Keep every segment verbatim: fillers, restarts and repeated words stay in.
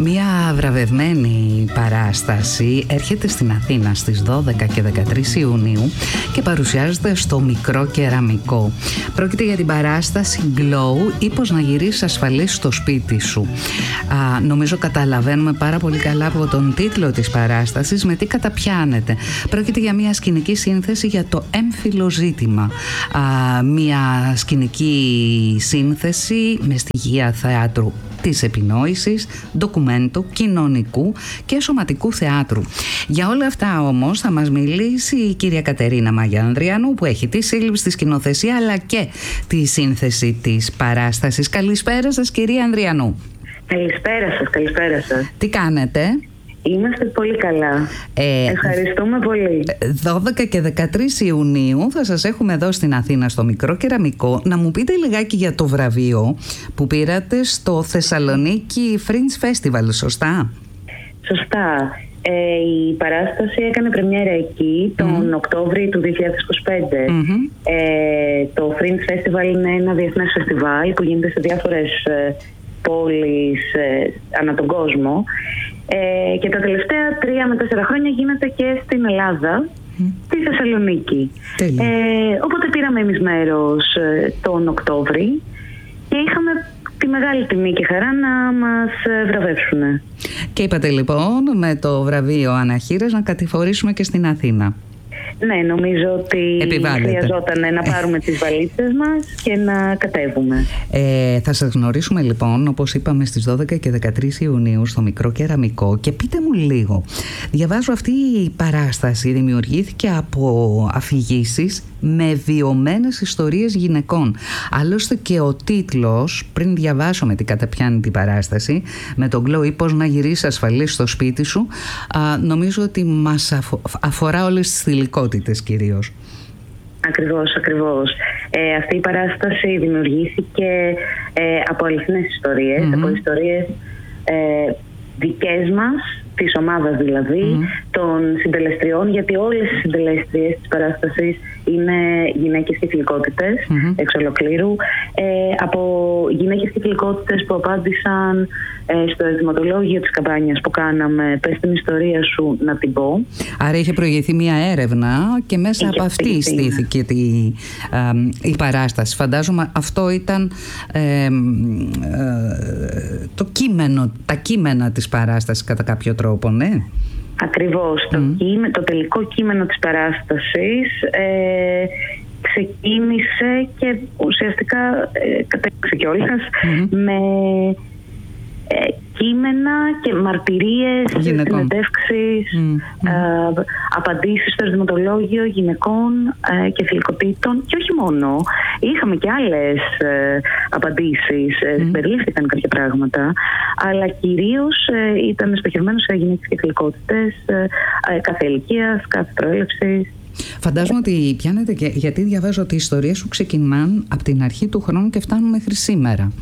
Μία βραβευμένη παράσταση έρχεται στην Αθήνα στις δώδεκα και δεκατρείς Ιουνίου και παρουσιάζεται στο Μικρό Κεραμικό. Πρόκειται για την παράσταση Glow ή πώς να γυρίσεις ασφαλής στο σπίτι σου. Α, νομίζω καταλαβαίνουμε πάρα πολύ καλά από τον τίτλο της παράστασης με τι καταπιάνεται. Πρόκειται για μια σκηνική σύνθεση για το έμφυλο ζήτημα. Α, μια σκηνική σύνθεση με στοιχεία θεάτρου της επινόησης, ντοκουμέντου, κοινωνικού και σωματικού θεάτρου. Για όλα αυτά όμως θα μας μιλήσει η κυρία Κατερίνα Μαγιανδριανού, που έχει τη σύλληψη, τη σκηνοθεσία αλλά και τη σύνθεση της παράστασης. Καλησπέρα σας, κυρία Ανδριανού. Καλησπέρα σας, καλησπέρα σας. Τι κάνετε? Είμαστε πολύ καλά. Ε, Ευχαριστούμε πολύ. δώδεκα και δεκατρείς Ιουνίου θα σας έχουμε εδώ στην Αθήνα στο Μικρό Κεραμικό. Να μου πείτε λιγάκι για το βραβείο που πήρατε στο Θεσσαλονίκη Fringe Festival, σωστά? Σωστά. Ε, η παράσταση έκανε πρεμιέρα εκεί τον mm. Οκτώβριο του δύο χιλιάδες είκοσι πέντε. Mm-hmm. Ε, το Fringe Festival είναι ένα διεθνές φεστιβάλ που γίνεται σε διάφορες ε, πόλεις ε, ανά τον κόσμο. Ε, και τα τελευταία τρία με τέσσερα χρόνια γίνεται και στην Ελλάδα, mm. στη Θεσσαλονίκη. Ε, οπότε πήραμε εμείς μέρος ε, τον Οκτώβρη και είχαμε τη μεγάλη τιμή και χαρά να μας βραβεύσουν. Και είπατε λοιπόν με το βραβείο Αναχείρας να κατηφορήσουμε και στην Αθήνα. Ναι, νομίζω ότι επιβάλλεται. Χρειαζόταν να πάρουμε τις βαλίτσες μας και να κατέβουμε. Ε, θα σας γνωρίσουμε λοιπόν, όπως είπαμε, στις δώδεκα και δεκατρείς Ιουνίου στο Μικρό Κεραμικό. Και πείτε μου λίγο, διαβάζω αυτή η παράσταση δημιουργήθηκε από αφηγήσεις με βιωμένες ιστορίες γυναικών. Άλλωστε και ο τίτλος, πριν διαβάσω με τι καταπιάνει την παράσταση, με τον Glow ή πώς να γυρίσεις ασφαλής στο σπίτι σου, α, νομίζω ότι μας αφο, αφορά όλες τις θηλυκότητες κυρίως. Ακριβώς, ακριβώς. Ε, αυτή η παράσταση δημιουργήθηκε ε, από αληθινές ιστορίες, mm-hmm. από ιστορίες ε, δικές μας, της ομάδας δηλαδή, mm. των συντελεστριών, γιατί όλες οι συντελεστριές της παράστασης είναι γυναίκες και θηλυκότητες mm-hmm. εξ ολοκλήρου, ε, από γυναίκες και θηλυκότητες που απάντησαν ε, στο ερωτηματολόγιο της καμπάνιας που κάναμε «Πες την ιστορία σου να την πω». Άρα είχε προηγηθεί μια έρευνα και μέσα είχε από αυτή στήθηκε τη, ε, η παράσταση. Φαντάζομαι αυτό ήταν ε, ε, το κείμενο, τα κείμενα της παράστασης κατά κάποιο τρόπο, ναι. Ακριβώς. Mm. Το, κείμενο, το τελικό κείμενο της παράστασης ε, ξεκίνησε και ουσιαστικά ε, κατέληξε κιόλας mm-hmm. με ε, κείμενα και μαρτυρίες, συνεντεύξεις, mm-hmm. ε, απαντήσεις στο ερωτηματολόγιο γυναικών ε, και θηλυκοτήτων και όχι μόνο. Είχαμε και άλλες ε, απαντήσεις, ε, mm. περιλήφθηκαν κάποια πράγματα, αλλά κυρίως ε, ήταν στοχευμένο σε γυναίκες και θηλυκότητες ε, ε, κάθε ηλικίας, κάθε προέλευσης. Φαντάζομαι ότι πιάνετε, και, γιατί διαβάζω ότι οι ιστορίες σου ξεκινάνε από την αρχή του χρόνου και φτάνουν μέχρι σήμερα.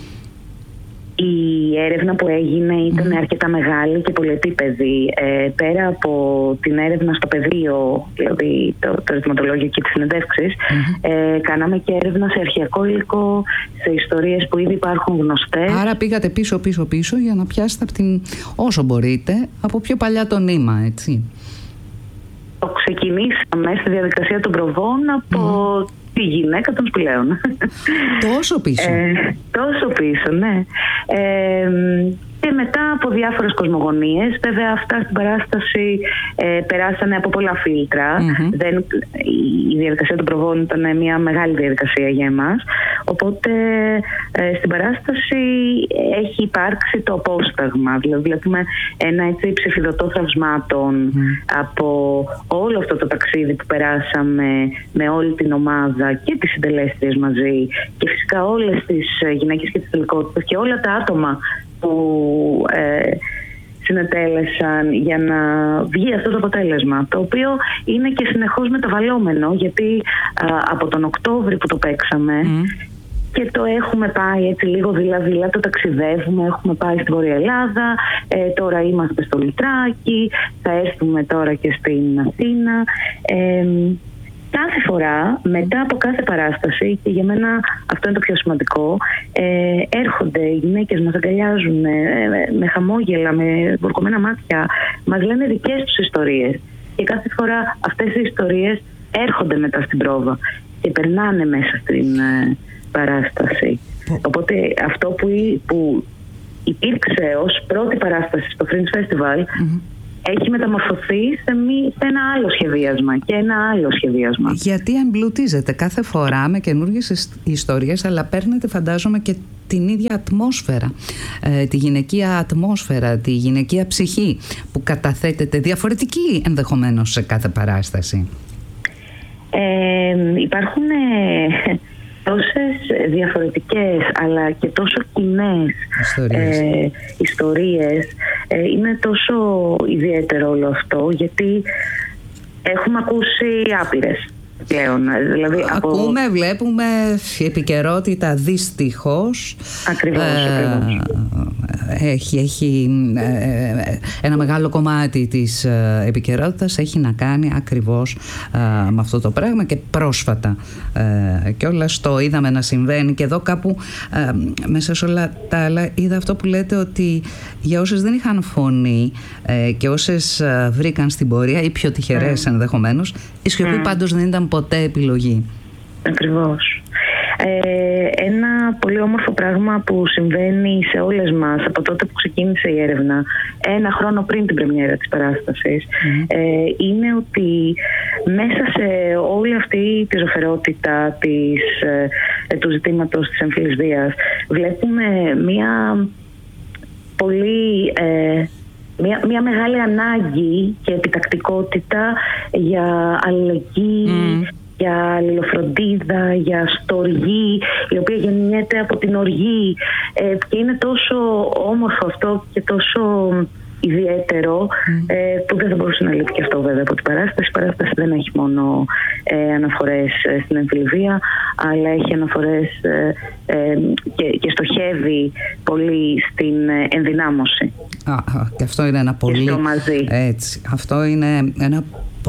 Η έρευνα που έγινε ήταν mm. αρκετά μεγάλη και πολυεπίπεδη. Ε, πέρα από την έρευνα στο πεδίο, δηλαδή το, το ερωτηματολόγιο και τις συνεντεύξεις, mm-hmm. ε, κάναμε και έρευνα σε αρχαιακό υλικό, σε ιστορίες που ήδη υπάρχουν γνωστές. Άρα πήγατε πίσω πίσω πίσω για να πιάσετε από την, όσο μπορείτε, από πιο παλιά το νήμα, έτσι. Το ξεκινήσαμε στη διαδικασία των προβών από mm. τη γυναίκα των σπηλαίων. Τόσο πίσω. Ε, τόσο πίσω, ναι. Ε, και μετά από διάφορες κοσμογονίες, βέβαια αυτά στην παράσταση ε, περάσανε από πολλά φίλτρα. Mm-hmm. Δεν, η διαδικασία των προβών ήταν μια μεγάλη διαδικασία για εμάς. Οπότε ε, στην παράσταση έχει υπάρξει το απόσταγμα. Δηλαδή βλέπουμε ένα έτσι ψηφιδωτό θαυσμάτων mm. από όλο αυτό το ταξίδι που περάσαμε με όλη την ομάδα και τις συντελέστριες μαζί και φυσικά όλες τις γυναίκες και τις θηλυκότητες και όλα τα άτομα που ε, συνετέλεσαν για να βγει αυτό το αποτέλεσμα, το οποίο είναι και συνεχώς μεταβαλλόμενο, γιατί α, από τον Οκτώβρη που το παίξαμε mm. και το έχουμε πάει έτσι λίγο δειλά-δειλά, το ταξιδεύουμε, έχουμε πάει στη Βόρεια Ελλάδα, ε, τώρα είμαστε στο Λιτράκι, θα έρθουμε τώρα και στην Αθήνα. Ε, κάθε φορά, μετά από κάθε παράσταση, και για μένα αυτό είναι το πιο σημαντικό, ε, έρχονται οι γυναίκες, μας αγκαλιάζουν ε, με χαμόγελα, με βουρκωμένα μάτια, μας λένε δικές τους ιστορίες. Και κάθε φορά αυτές οι ιστορίες έρχονται μετά στην πρόβα και περνάνε μέσα στην ε, παράσταση. Οπότε αυτό που, που υπήρξε ως πρώτη παράσταση στο Fringe Festival mm-hmm. έχει μεταμορφωθεί σε, μη, σε ένα άλλο σχεδιάσμα και ένα άλλο σχεδιάσμα. Γιατί εμπλουτίζεται κάθε φορά με καινούργιες ιστορίες, αλλά παίρνετε, φαντάζομαι, και την ίδια ατμόσφαιρα, ε, τη γυναικεία ατμόσφαιρα, τη γυναικεία ψυχή που καταθέτεται διαφορετική ενδεχομένως σε κάθε παράσταση. Ε, υπάρχουν ε, τόσες διαφορετικές αλλά και τόσο κοινές ιστορίες, ε, ιστορίες. Ε, είναι τόσο ιδιαίτερο όλο αυτό, γιατί έχουμε ακούσει άπειρες πλέον. Δηλαδή, ακούμε, από... βλέπουμε επικαιρότητα δυστυχώς. Ακριβώς, ε, ακριβώς. Έχει, έχει ε, ένα μεγάλο κομμάτι της ε, επικαιρότητας έχει να κάνει ακριβώς ε, με αυτό το πράγμα, και πρόσφατα ε, και όλα το είδαμε να συμβαίνει, και εδώ κάπου ε, μέσα σε όλα τα άλλα είδα αυτό που λέτε, ότι για όσες δεν είχαν φωνή ε, και όσες ε, βρήκαν στην πορεία, ή πιο τυχερές mm. ενδεχομένως, η σιωπή mm. πάντως δεν ήταν ποτέ επιλογή. Ακριβώς. Ε, ένα πολύ όμορφο πράγμα που συμβαίνει σε όλες μας από τότε που ξεκίνησε η έρευνα, ένα χρόνο πριν την πρεμιέρα της παράστασης, mm. ε, είναι ότι μέσα σε όλη αυτή τη ζωφερότητα της, ε, του ζητήματος της εμφύλης βίας βλέπουμε μια πολύ... Ε, Μια, μια μεγάλη ανάγκη και επιτακτικότητα για αλληλεγγύη, mm. για αλληλοφροντίδα, για στοργή, η οποία γεννιέται από την οργή. Ε, και είναι τόσο όμορφο αυτό και τόσο ιδιαίτερο mm. ε, που δεν θα μπορούσε να λείπει και αυτό βέβαια από την παράσταση. Η παράσταση δεν έχει μόνο ε, αναφορές ε, στην εμφυλιβία, αλλά έχει αναφορές ε, ε, και, και στοχεύει πολύ στην ε, ενδυνάμωση. Α, και αυτό είναι ένα πολύ... Έτσι, αυτό είναι ένα...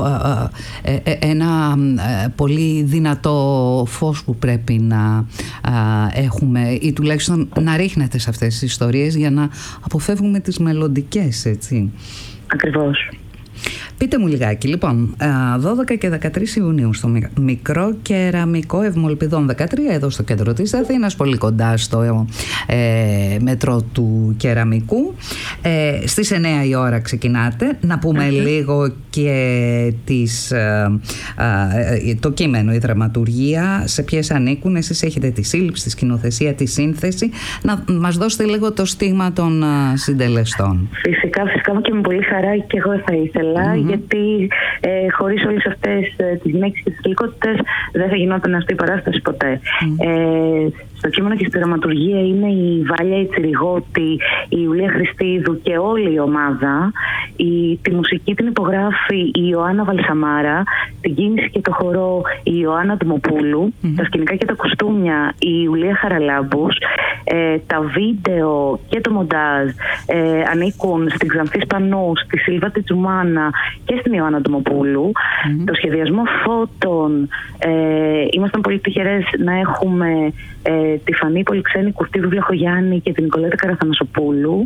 ένα πολύ δυνατό φως που πρέπει να έχουμε, ή τουλάχιστον να ρίχνεται σε αυτές τις ιστορίες, για να αποφεύγουμε τις μελλοντικές, έτσι. Ακριβώς. Πείτε μου λιγάκι, λοιπόν, δώδεκα και δεκατρείς Ιουνίου στο Μικρό Κεραμικό Ευμολπιδών δεκατρία, εδώ στο κέντρο της Αθήνας, πολύ κοντά στο ε, μέτρο του Κεραμικού. Ε, στις εννέα η ώρα ξεκινάτε. Να πούμε mm-hmm. λίγο και τις, ε, ε, το κείμενο, η δραματουργία, σε ποιες ανήκουν. Εσείς έχετε τη σύλληψη, τη σκηνοθεσία, τη σύνθεση. Να μας δώσετε λίγο το στίγμα των ε, συντελεστών. Φυσικά, φυσικά, και με πολύ χαρά και εγώ θα ήθελα, mm-hmm. γιατί ε, χωρίς όλες αυτές ε, τις γυναίκες και τις γλυκότητες δεν θα γινόταν αυτή η παράσταση ποτέ. Mm. Ε, στο κείμενο και στη δραματουργία είναι η Βάλια η Τσιριγώτη, η Ιουλία Χριστίδου και όλη η ομάδα. Η, τη μουσική την υπογράφει η Ιωάννα Βαλσαμάρα, την κίνηση και το χορό η Ιωάννα Δημοπούλου, mm. τα σκηνικά και τα κοστούμια η Ιουλία Χαραλάμπους, ε, τα βίντεο και το μοντάζ ε, ανήκουν στην Ξανθή Σπανού, στη Σίλβα Τιτζουμάνα και στην Ιωάννα Δημοπούλου. Mm. Το σχεδιασμό φώτων, ε, ήμασταν πολύ τυχερές να έχουμε ε, τη Φανή Πολυξένη Κουρτίδου Βλαχογιάννη και την Νικολέτα Καραθανασοπούλου.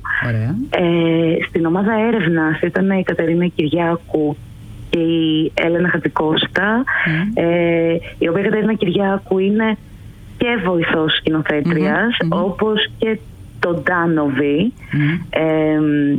Ε, στην ομάδα έρευνας ήταν η Κατερίνα Κυριάκου και η Έλενα Χατζικώστα, mm. ε, η οποία Κατερίνα Κυριάκου είναι και βοηθός σκηνοθέτριας, mm-hmm. όπως και τον Ντάνοβι. Mm-hmm. Ε,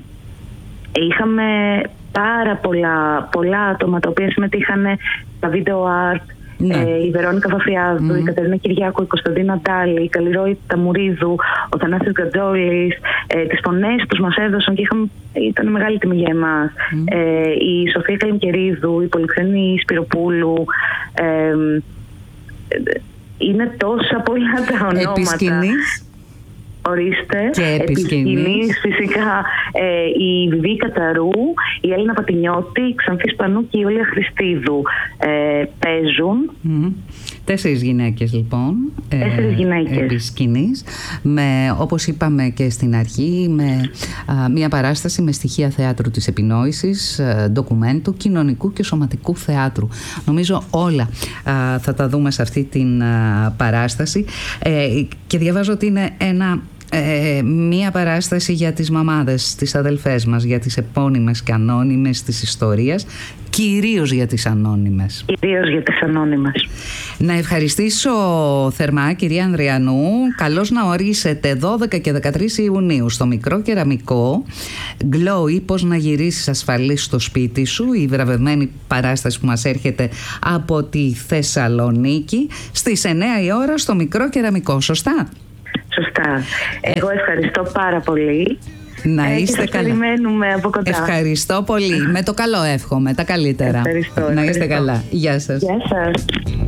είχαμε πάρα πολλά, πολλά άτομα τα οποία συμμετείχαν στα video art. Ναι. Ε, η Βερόνικα Βαφιάδου, mm. η Κατερίνα Κυριάκου, η Κωνσταντίνα Ντάλη, η Καλλιρόη Ταμουρίδου, ο Θανάσης Γκατζόλης. Ε, τις φωνές τους μας έδωσαν και είχαμε, ήταν μεγάλη τιμή για εμάς. Mm. Ε, η Σοφία Καλυμκερίδου, η Πολυξένη Σπυροπούλου. Ε, είναι τόσα πολλά τα ονόματα. Επισκηνής. Ορίστε. Και επισκηνής. Φυσικά ε, η Βιβί Καταρού, η Έλληνα Πατινιώτη, η Ξανθή Σπανού και η Όλια Χριστίδου ε, παίζουν. Mm. Τέσσερις γυναίκες λοιπόν. Τέσσερις γυναίκες. Επί σκηνής, με, όπως είπαμε και στην αρχή, με α, μια παράσταση με στοιχεία θεάτρου της επινόησης, α, ντοκουμέντου, κοινωνικού και σωματικού θεάτρου. Νομίζω όλα α, θα τα δούμε σε αυτή την α, παράσταση. Ε, και διαβάζω ότι είναι ένα... Ε, μία παράσταση για τις μαμάδες, τις αδελφές μας, για τις επώνυμες και ανώνυμες της ιστορίας, κυρίως για τις ανώνυμες. Κυρίως για τις ανώνυμες. Να ευχαριστήσω θερμά, κυρία Ανδριανού. Καλώς να ορίσετε δώδεκα και δεκατρείς Ιουνίου στο Μικρό Κεραμικό Glow ή πώς να γυρίσεις ασφαλής στο σπίτι σου, η βραβευμένη παράσταση που μας έρχεται από τη Θεσσαλονίκη, στις εννέα η ώρα στο Μικρό Κεραμικό. Σωστά? Σωστά. Εγώ ευχαριστώ πάρα πολύ. Να ε, είστε και καλά. Περιμένουμε από κοντά. Ευχαριστώ πολύ. Με το καλό εύχομαι. Τα καλύτερα. Ευχαριστώ, να είστε ευχαριστώ. καλά. Γεια σας. Γεια σας.